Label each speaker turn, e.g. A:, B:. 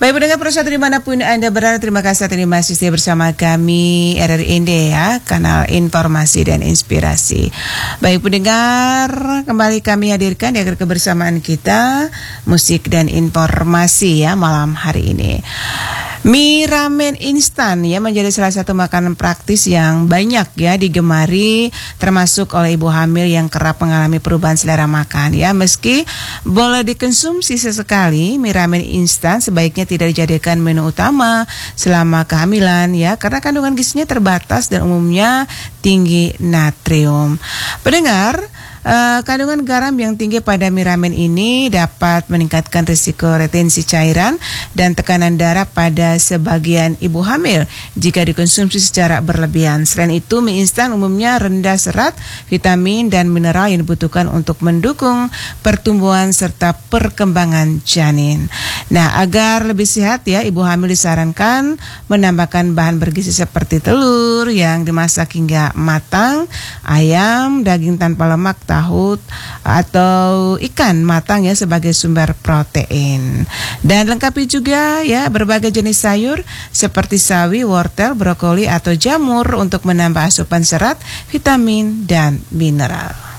A: Baik pendengar pemirsa dimanapun Anda berada, terima kasih setia bersama kami RRI Inde ya, kanal informasi dan inspirasi. Baik pendengar, kembali kami hadirkan di akhir kebersamaan kita musik dan informasi ya malam hari ini. Mie ramen instan ya menjadi salah satu makanan praktis yang banyak ya digemari, termasuk oleh ibu hamil yang kerap mengalami perubahan selera makan ya. Meski boleh dikonsumsi sesekali, mie ramen instan sebaiknya tidak dijadikan menu utama selama kehamilan ya, karena kandungan gizinya terbatas dan umumnya tinggi natrium. Pendengar, kandungan garam yang tinggi pada mie ramen ini dapat meningkatkan risiko retensi cairan dan tekanan darah pada sebagian ibu hamil jika dikonsumsi secara berlebihan. Selain itu, mie instan umumnya rendah serat, vitamin, dan mineral yang dibutuhkan untuk mendukung pertumbuhan serta perkembangan janin. Nah, agar lebih sehat ya, ibu hamil disarankan menambahkan bahan bergizi seperti telur yang dimasak hingga matang, ayam, daging tanpa lemak, tahu atau ikan matang ya sebagai sumber protein. Dan lengkapi juga ya berbagai jenis sayur seperti sawi, wortel, brokoli atau jamur untuk menambah asupan serat, vitamin dan mineral.